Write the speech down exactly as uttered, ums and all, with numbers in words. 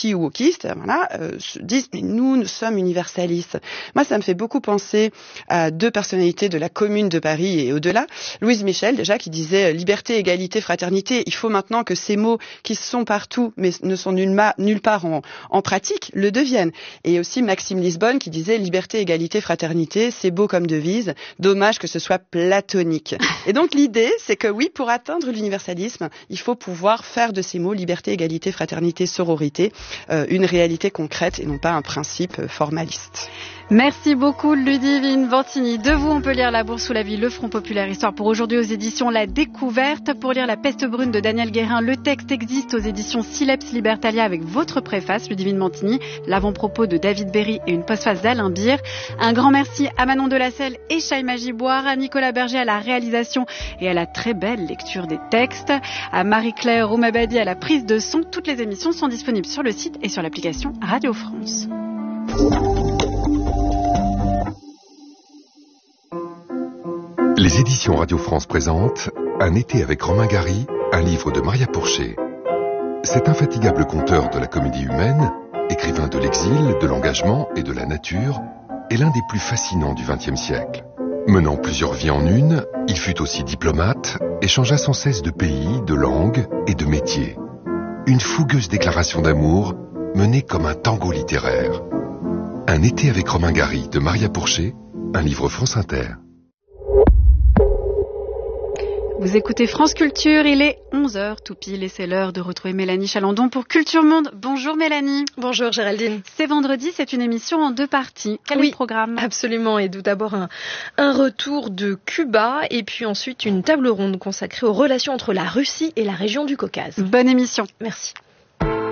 anti-wokistes, voilà, euh, se disent mais nous, nous sommes universalistes. Moi, ça me fait beaucoup penser à deux personnalités de la Commune de Paris et au-delà. Louise Michel, déjà, qui disait euh, liberté, égalité, fraternité. Il faut maintenant que ces mots qui sont partout, mais ne sont nulle, ma- nulle part en, en pratique, le deviennent. Et aussi Maxime Lisbonne, qui disait liberté, égalité, fraternité. C'est beau comme devise. Dommage que ce soit platonique. Et donc, l'idée, c'est que oui, pour atteindre l'universalisme, il faut pouvoir faire de ces mots liberté, égalité, fraternité, sororité, euh, une réalité concrète et non pas un principe euh, formaliste. Merci beaucoup Ludivine Vantini. De vous, on peut lire La Bourse ou la Vie, le Front Populaire Histoire pour aujourd'hui aux éditions La Découverte. Pour lire La Peste brune de Daniel Guérin, le texte existe aux éditions Sileps Libertalia avec votre préface, Ludivine Vantini, l'avant-propos de David Berry et une postface d'Alain Beer. Un grand merci à Manon Delacelle et Shaima Giboire, à Nicolas Berger à la réalisation et à la très belle lecture des textes, à Marie-Claire Roumabadi à la prise de son. Toutes les émissions sont disponibles sur le site et sur l'application Radio France. Les éditions Radio France présentent Un été avec Romain Gary, un livre de Maria Pourchet. Cet infatigable conteur de la comédie humaine, écrivain de l'exil, de l'engagement et de la nature, est l'un des plus fascinants du vingtième siècle. Menant plusieurs vies en une, il fut aussi diplomate et changea sans cesse de pays, de langue et de métier. Une fougueuse déclaration d'amour menée comme un tango littéraire. Un été avec Romain Gary de Maria Pourchet, un livre France Inter. Vous écoutez France Culture, il est onze heures tout pile et c'est l'heure de retrouver Mélanie Chalandon pour Culture Monde. Bonjour Mélanie. Bonjour Géraldine. C'est vendredi, c'est une émission en deux parties. Quel oui, est le programme ? Absolument, et d'abord un, un retour de Cuba et puis ensuite une table ronde consacrée aux relations entre la Russie et la région du Caucase. Bonne émission. Merci.